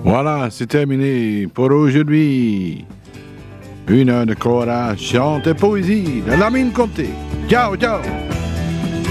Voilà, c'est terminé pour aujourd'hui. Une heure de chorale, chante et poésie de Lamine Côté. Ciao, ciao!